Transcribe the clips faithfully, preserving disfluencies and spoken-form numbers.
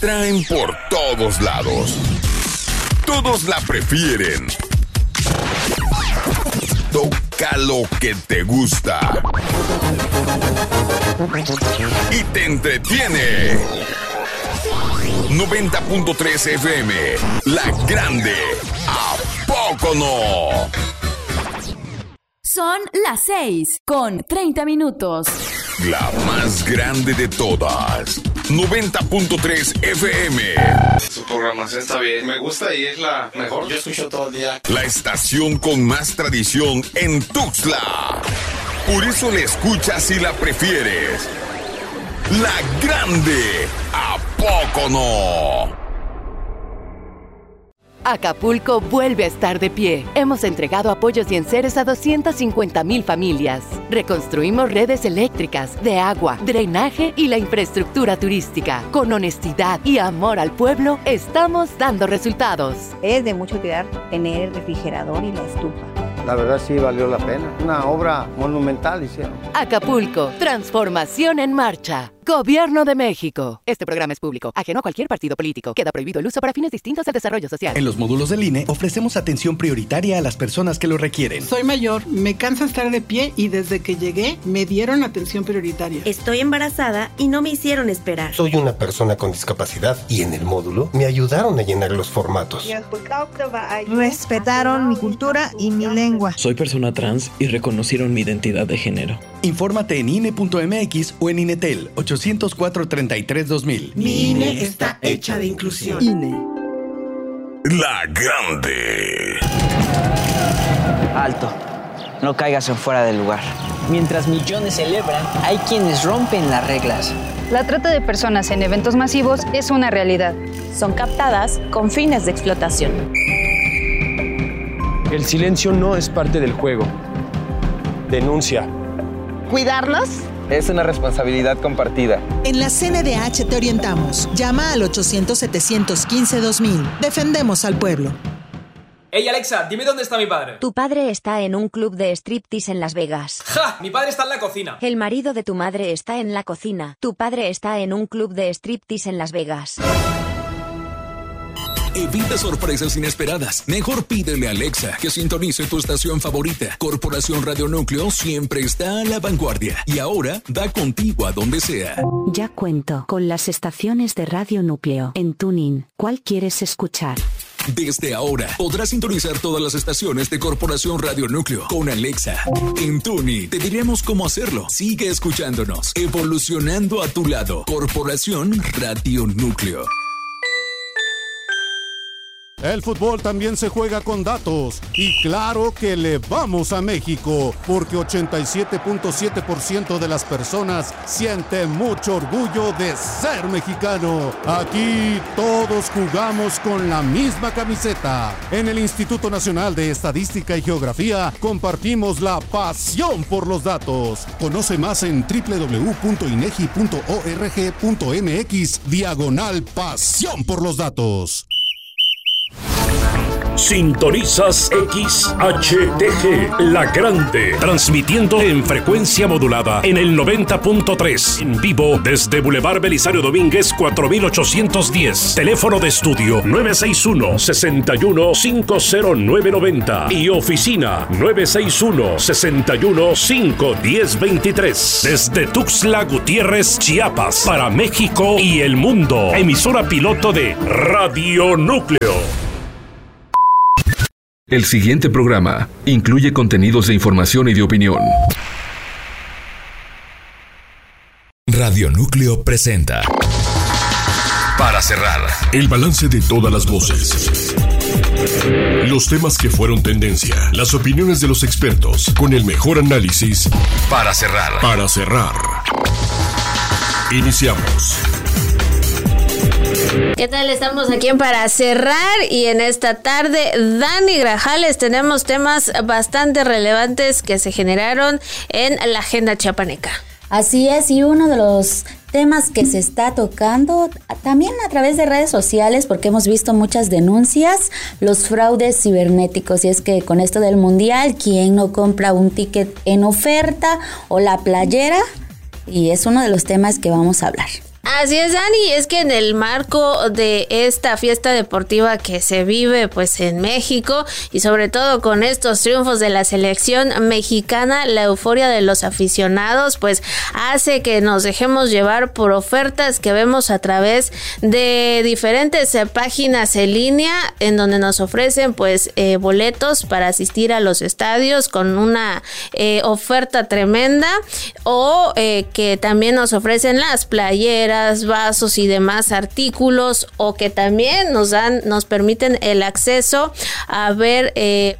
traen por todos lados. Todos la prefieren. Toca lo que te gusta. Y te entretiene. noventa punto tres F M, La Grande. ¿A poco no? Son las seis con treinta minutos. La más grande de todas. noventa punto tres F M. Su programación está bien. Me gusta y es la mejor. Yo escucho todo el día. La estación con más tradición en Tuxtla. Por eso la escuchas y la prefieres. La Grande. ¿A poco no? Acapulco vuelve a estar de pie. Hemos entregado apoyos y enseres a doscientas cincuenta mil familias. Reconstruimos redes eléctricas, de agua, drenaje y la infraestructura turística. Con honestidad y amor al pueblo, estamos dando resultados. Es de mucha utilidad tener el refrigerador y la estufa. La verdad sí valió la pena. Una obra monumental hicieron. Acapulco, transformación en marcha. Gobierno de México. Este programa es público, ajeno a cualquier partido político. Queda prohibido el uso para fines distintos al desarrollo social. En los módulos del I N E ofrecemos atención prioritaria a las personas que lo requieren. Soy mayor, me cansa estar de pie y desde que llegué me dieron atención prioritaria. Estoy embarazada y no me hicieron esperar. Soy una persona con discapacidad y en el módulo me ayudaron a llenar los formatos. Respetaron mi cultura y mi lengua. Soy persona trans y reconocieron mi identidad de género. Infórmate en I N E punto M X o en Inetel ochocientos cuatro, treinta y tres, dos mil. Mi I N E está hecha de inclusión. I N E. La Grande. Alto. No caigas en fuera del lugar. Mientras millones celebran, hay quienes rompen las reglas. La trata de personas en eventos masivos es una realidad. Son captadas con fines de explotación. El silencio no es parte del juego. Denuncia. ¿Cuidarnos? Es una responsabilidad compartida. En la C N D H te orientamos. Llama al ochocientos, setecientos quince, dos mil. Defendemos al pueblo. Ey, Alexa, dime dónde está mi padre. Tu padre está en un club de striptease en Las Vegas. ¡Ja! Mi padre está en la cocina. El marido de tu madre está en la cocina. Tu padre está en un club de striptease en Las Vegas. Evita sorpresas inesperadas. Mejor pídele a Alexa que sintonice tu estación favorita. Corporación Radio Núcleo siempre está a la vanguardia y ahora va contigo a donde sea. Ya cuento con las estaciones de Radio Núcleo en TuneIn. ¿Cuál quieres escuchar? Desde ahora podrás sintonizar todas las estaciones de Corporación Radio Núcleo con Alexa. En TuneIn te diremos cómo hacerlo. Sigue escuchándonos, evolucionando a tu lado. Corporación Radio Núcleo. El fútbol también se juega con datos y claro que le vamos a México porque ochenta y siete punto siete por ciento de las personas siente mucho orgullo de ser mexicano. Aquí todos jugamos con la misma camiseta. En el Instituto Nacional de Estadística y Geografía compartimos la pasión por los datos. Conoce más en doble u doble u doble u punto inegi punto org punto mx diagonal pasión por los datos. Sintonizas X H T G, La Grande, transmitiendo en frecuencia modulada en el noventa punto tres, en vivo desde Boulevard Belisario Domínguez cuatro mil ochocientos diez, teléfono de estudio nueve seis uno, seis uno cinco cero nueve nueve cero y oficina nueve seis uno, seis uno cinco uno cero dos tres, desde Tuxtla Gutiérrez, Chiapas, para México y el mundo, emisora piloto de Radio Núcleo. El siguiente programa incluye contenidos de información y de opinión. Radio Núcleo presenta Para cerrar, el balance de todas las voces. Los temas que fueron tendencia, las opiniones de los expertos, con el mejor análisis. Para cerrar. Para cerrar. Iniciamos. ¿Qué tal? Estamos aquí en Para Cerrar y en esta tarde, Dani Grajales, tenemos temas bastante relevantes que se generaron en la agenda chiapaneca. Así es, y uno de los temas que se está tocando también a través de redes sociales, porque hemos visto muchas denuncias, los fraudes cibernéticos. Y es que con esto del mundial, ¿quién no compra un ticket en oferta o la playera? Y es uno de los temas que vamos a hablar. Así es, Dani, es que en el marco de esta fiesta deportiva que se vive pues en México y sobre todo con estos triunfos de la selección mexicana, la euforia de los aficionados pues hace que nos dejemos llevar por ofertas que vemos a través de diferentes eh, páginas en línea en donde nos ofrecen pues eh, boletos para asistir a los estadios con una eh, oferta tremenda o eh, que también nos ofrecen las playeras, vasos y demás artículos o que también nos dan, nos permiten el acceso a ver eh,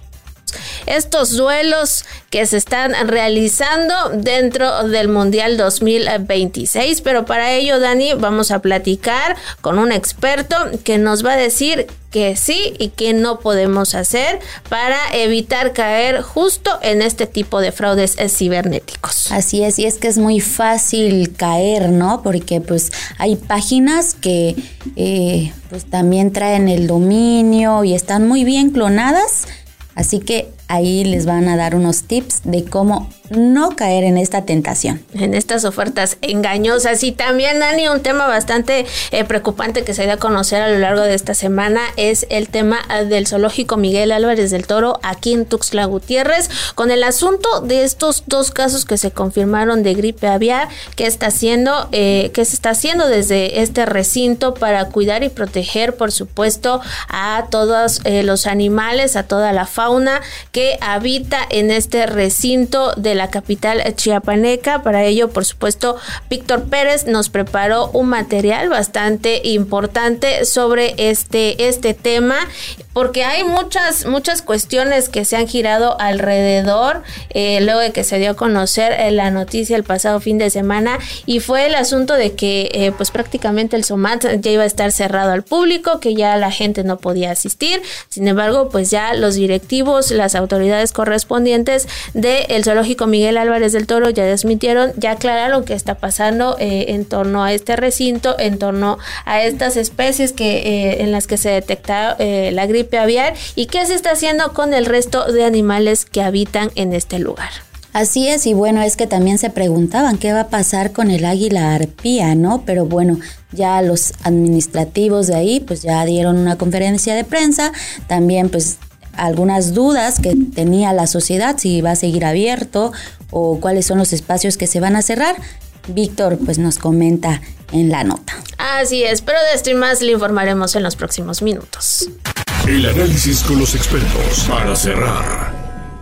estos duelos que se están realizando dentro del Mundial dos mil veintiséis, pero para ello, Dani, vamos a platicar con un experto que nos va a decir que sí y que no podemos hacer para evitar caer justo en este tipo de fraudes cibernéticos. Así es, y es que es muy fácil caer, ¿no? Porque pues hay páginas que eh, pues también traen el dominio y están muy bien clonadas. Así que ahí les van a dar unos tips de cómo no caer en esta tentación. En estas ofertas engañosas. Y también, Dani, un tema bastante eh, preocupante que se dio a conocer a lo largo de esta semana es el tema del zoológico Miguel Álvarez del Toro aquí en Tuxtla Gutiérrez, con el asunto de estos dos casos que se confirmaron de gripe aviar, que está haciendo, eh, que se está haciendo desde este recinto para cuidar y proteger, por supuesto, a todos eh, los animales, a toda la fauna que habita en este recinto de la capital chiapaneca. Para ello, por supuesto, Víctor Pérez nos preparó un material bastante importante sobre este, este tema, porque hay muchas, muchas cuestiones que se han girado alrededor, eh, luego de que se dio a conocer eh, la noticia el pasado fin de semana, y fue el asunto de que eh, pues prácticamente el SOMAT ya iba a estar cerrado al público, que ya la gente no podía asistir. Sin embargo, pues ya los directivos, las autoridades correspondientes del zoológico Miguel Álvarez del Toro ya desmintieron, ya aclararon qué está pasando eh, en torno a este recinto, en torno a estas especies que eh, en las que se detecta eh, la gripe aviar y qué se está haciendo con el resto de animales que habitan en este lugar. Así es, y bueno, es que también se preguntaban qué va a pasar con el águila arpía, ¿no? Pero bueno, ya los administrativos de ahí pues ya dieron una conferencia de prensa, también pues algunas dudas que tenía la sociedad, si va a seguir abierto o cuáles son los espacios que se van a cerrar. Víctor pues nos comenta en la nota. Así es, pero de esto y más le informaremos en los próximos minutos. El análisis con los expertos para cerrar.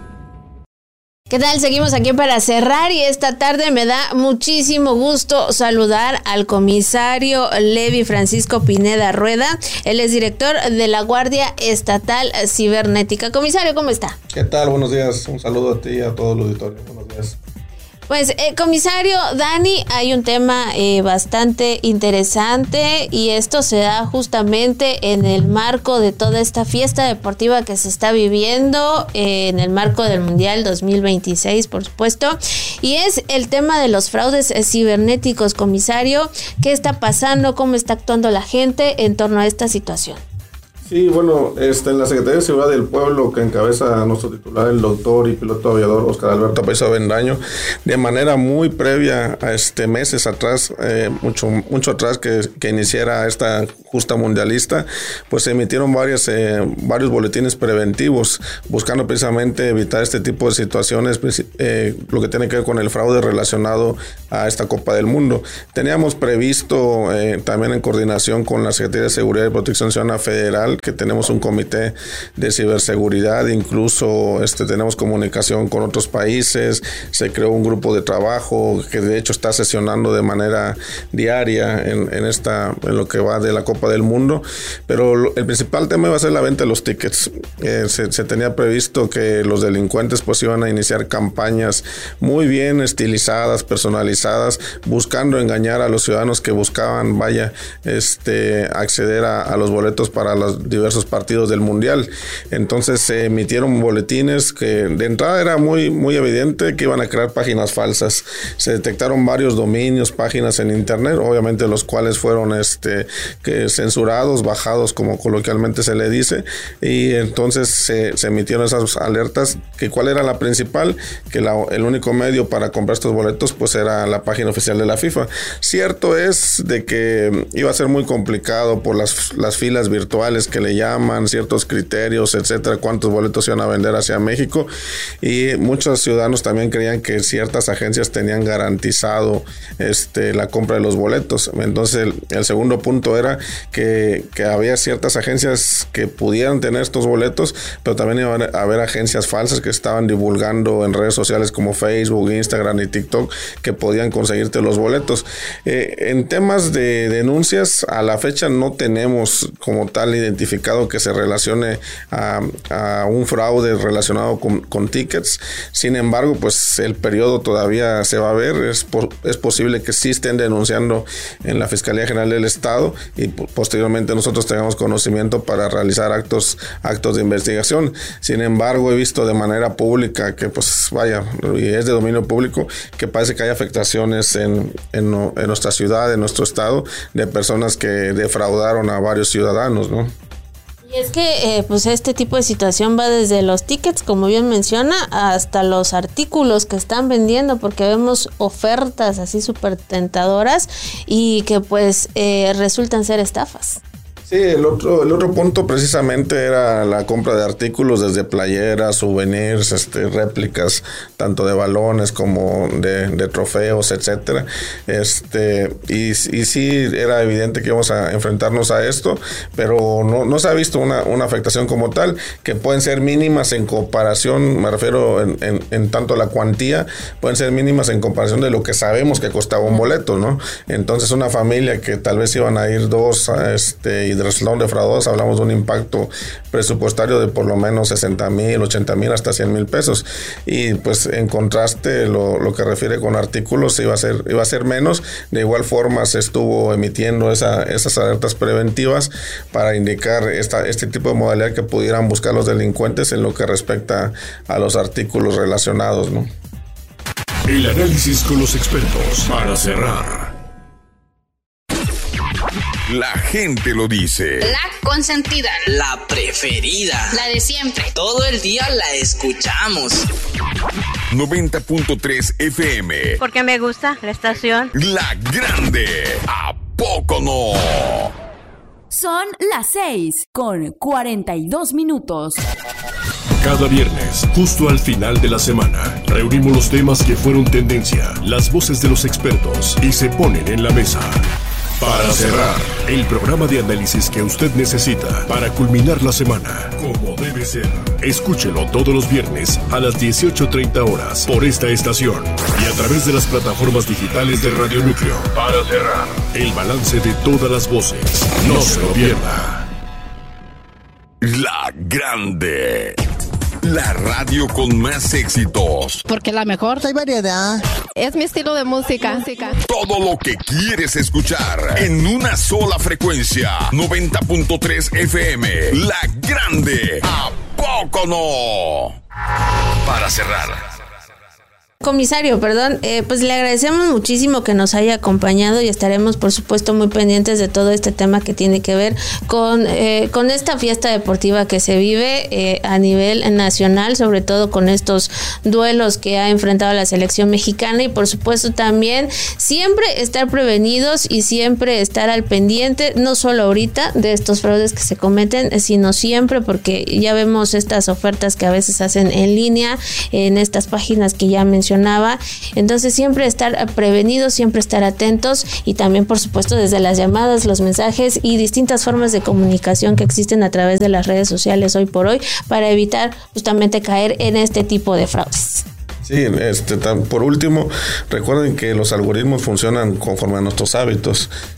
¿Qué tal? Seguimos aquí para cerrar y esta tarde me da muchísimo gusto saludar al comisario Levi Francisco Pineda Rueda. Él es director de la Guardia Estatal Cibernética. Comisario, ¿cómo está? ¿Qué tal? Buenos días. Un saludo a ti y a todo el auditorio. Buenos días. Pues, eh, comisario Dani, hay un tema eh, bastante interesante y esto se da justamente en el marco de toda esta fiesta deportiva que se está viviendo, eh, en el marco del Mundial dos mil veintiséis, por supuesto, y es el tema de los fraudes eh, cibernéticos. Comisario, ¿qué está pasando? ¿Cómo está actuando la gente en torno a esta situación? Sí, bueno, este, en la Secretaría de Seguridad del Pueblo, que encabeza a nuestro titular, el doctor y piloto aviador Oscar Alberto Paiso Avendaño, de manera muy previa a este meses atrás, eh, mucho mucho atrás que, que iniciara esta justa mundialista, pues se emitieron varias, eh, varios boletines preventivos, buscando precisamente evitar este tipo de situaciones, eh, lo que tiene que ver con el fraude relacionado a esta Copa del Mundo. Teníamos previsto, eh, también en coordinación con la Secretaría de Seguridad y Protección Ciudadana Federal, que tenemos un comité de ciberseguridad, incluso este, tenemos comunicación con otros países, se creó un grupo de trabajo que de hecho está sesionando de manera diaria en, en, esta, en lo que va de la Copa del Mundo, pero lo, el principal tema iba a ser la venta de los tickets. Eh, se, se tenía previsto que los delincuentes pues iban a iniciar campañas muy bien estilizadas, personalizadas, buscando engañar a los ciudadanos que buscaban, vaya, este, acceder a, a los boletos para las diversos partidos del Mundial. Entonces se emitieron boletines que de entrada era muy, muy evidente que iban a crear páginas falsas. Se detectaron varios dominios, páginas en internet, obviamente los cuales fueron este, que censurados, bajados como coloquialmente se le dice, y entonces se, se emitieron esas alertas, que cuál era la principal, que la, el único medio para comprar estos boletos pues era la página oficial de la FIFA. Cierto es de que iba a ser muy complicado por las, las filas virtuales que le llaman, ciertos criterios, etcétera, cuántos boletos iban a vender hacia México, y muchos ciudadanos también creían que ciertas agencias tenían garantizado este, la compra de los boletos. Entonces el, el segundo punto era que, que había ciertas agencias que pudieran tener estos boletos, pero también iba a haber agencias falsas que estaban divulgando en redes sociales como Facebook, Instagram y TikTok que podían conseguirte los boletos. Eh, en temas de denuncias, a la fecha no tenemos como tal identificado que se relacione a, a un fraude relacionado con, con tickets. Sin embargo, pues el periodo todavía se va a ver. Es, por, es posible que sí estén denunciando en la Fiscalía General del Estado y posteriormente nosotros tengamos conocimiento para realizar actos, actos de investigación. Sin embargo, he visto de manera pública que pues vaya, y es de dominio público, que parece que hay afectaciones en, en, en nuestra ciudad, en nuestro estado, de personas que defraudaron a varios ciudadanos, ¿no? Y es que eh, pues este tipo de situación va desde los tickets, como bien menciona, hasta los artículos que están vendiendo, porque vemos ofertas así súper tentadoras y que pues eh, resultan ser estafas. Sí, el otro, el otro punto precisamente era la compra de artículos desde playeras, souvenirs, este, réplicas, tanto de balones como de, de trofeos, etcétera. Este, y, y sí era evidente que íbamos a enfrentarnos a esto, pero no, no se ha visto una, una afectación como tal, que pueden ser mínimas en comparación, me refiero en, en, en tanto la cuantía, pueden ser mínimas en comparación de lo que sabemos que costaba un boleto, ¿no? Entonces una familia que tal vez iban a ir dos, este, y de resultados defraudados, hablamos de un impacto presupuestario de por lo menos sesenta mil, ochenta mil, hasta cien mil pesos. Y pues en contraste, lo, lo que refiere con artículos iba a ser, iba a ser menos. De igual forma se estuvo emitiendo esa, esas alertas preventivas para indicar esta, este tipo de modalidad que pudieran buscar los delincuentes en lo que respecta a los artículos relacionados, ¿no? El análisis con los expertos para cerrar. La gente lo dice. La consentida. La preferida. La de siempre. Todo el día la escuchamos. noventa punto tres F M. Porque me gusta la estación. La Grande. ¿A poco no? Son las seis con cuarenta y dos minutos. Cada viernes, justo al final de la semana, reunimos los temas que fueron tendencia, las voces de los expertos y se ponen en la mesa. Para cerrar, el programa de análisis que usted necesita para culminar la semana, como debe ser. Escúchelo todos los viernes a las dieciocho treinta horas por esta estación y a través de las plataformas digitales de Radio Núcleo. Para cerrar, el balance de todas las voces. No se lo pierda. La Grande. La radio con más éxitos. Porque la mejor. Hay variedad. Es mi estilo de música. música. Todo lo que quieres escuchar en una sola frecuencia. noventa punto tres F M. La Grande. ¿A poco no? Para cerrar. Comisario, perdón, eh, pues le agradecemos muchísimo que nos haya acompañado y estaremos por supuesto muy pendientes de todo este tema que tiene que ver con, eh, con esta fiesta deportiva que se vive eh, a nivel nacional, sobre todo con estos duelos que ha enfrentado la selección mexicana y por supuesto también siempre estar prevenidos y siempre estar al pendiente, no solo ahorita de estos fraudes que se cometen, sino siempre, porque ya vemos estas ofertas que a veces hacen en línea en estas páginas que ya mencioné. Entonces siempre estar prevenidos, siempre estar atentos y también por supuesto desde las llamadas, los mensajes y distintas formas de comunicación que existen a través de las redes sociales hoy por hoy para evitar justamente caer en este tipo de fraudes. Sí, este, por último, recuerden que los algoritmos funcionan conforme a nuestros hábitos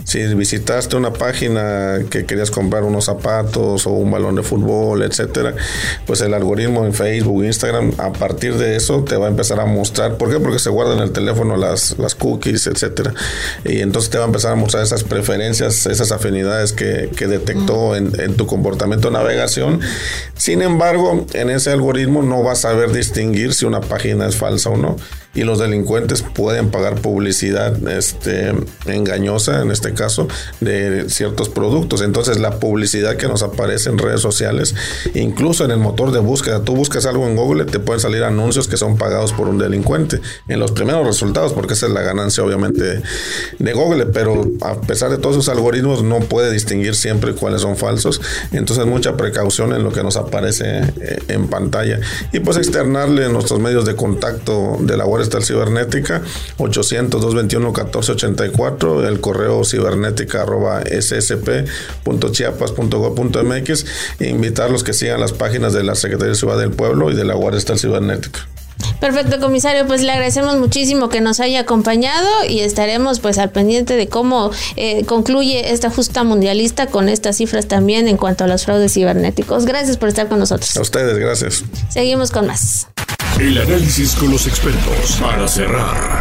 Si visitaste una página que querías comprar unos zapatos o un balón de fútbol, etcétera, pues el algoritmo en Facebook, Instagram, a partir de eso te va a empezar a mostrar. ¿Por qué? Porque se guardan en el teléfono las, las cookies, etcétera. Y entonces te va a empezar a mostrar esas preferencias, esas afinidades que, que detectó en, en tu comportamiento de navegación. Sin embargo, en ese algoritmo no vas a saber distinguir si una página es falsa o no. Y los delincuentes pueden pagar publicidad este, engañosa, en este caso, de ciertos productos. Entonces, la publicidad que nos aparece en redes sociales, incluso en el motor de búsqueda, tú buscas algo en Google, te pueden salir anuncios que son pagados por un delincuente en los primeros resultados, porque esa es la ganancia, obviamente, de Google. Pero a pesar de todos esos algoritmos, no puede distinguir siempre cuáles son falsos. Entonces, mucha precaución en lo que nos aparece en pantalla. Y pues externarle nuestros medios de contacto de la Guardia Estatal Cibernética, ochocientos, doscientos veintiuno, catorce ochenta y cuatro, el correo cibernética arroba s s p punto chiapas punto gov punto m x, e invitarlos que sigan las páginas de la Secretaría de Seguridad del Pueblo y de la Guardia Estatal Cibernética. Perfecto, comisario, pues le agradecemos muchísimo que nos haya acompañado y estaremos pues al pendiente de cómo eh, concluye esta justa mundialista con estas cifras también en cuanto a los fraudes cibernéticos. Gracias por estar con nosotros. A ustedes, gracias. Seguimos con más. El análisis con los expertos para cerrar.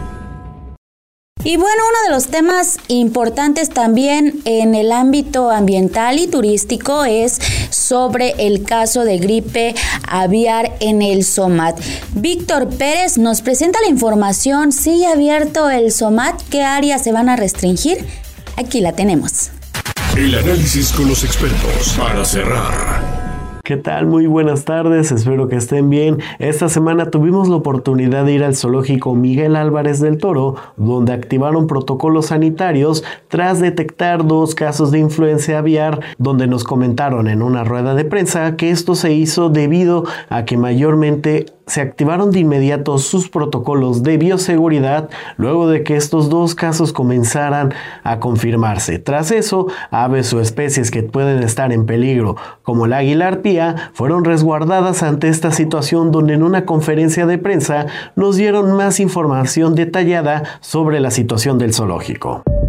Y bueno, uno de los temas importantes también en el ámbito ambiental y turístico es sobre el caso de gripe aviar en el SOMAT. Víctor Pérez nos presenta la información. ¿Sigue abierto el SOMAT? ¿Qué áreas se van a restringir? Aquí la tenemos. El análisis con los expertos para cerrar. ¿Qué tal? Muy buenas tardes, espero que estén bien. Esta semana tuvimos la oportunidad de ir al zoológico Miguel Álvarez del Toro, donde activaron protocolos sanitarios tras detectar dos casos de influenza aviar, donde nos comentaron en una rueda de prensa que esto se hizo debido a que mayormente se activaron de inmediato sus protocolos de bioseguridad luego de que estos dos casos comenzaran a confirmarse. Tras eso, aves o especies que pueden estar en peligro, como el águila arpía, fueron resguardadas ante esta situación, donde en una conferencia de prensa nos dieron más información detallada sobre la situación del zoológico.